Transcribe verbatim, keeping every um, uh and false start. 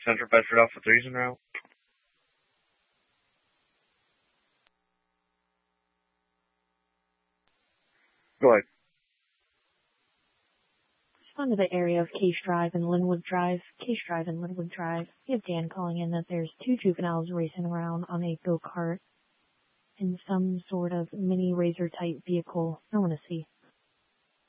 Central Bedford Alpha three's en route. Go ahead. Respond to the area of Case Drive and Linwood Drive. Case Drive and Linwood Drive. We have Dan calling in that there's two juveniles racing around on a go-kart in some sort of mini razor-type vehicle. I want to see.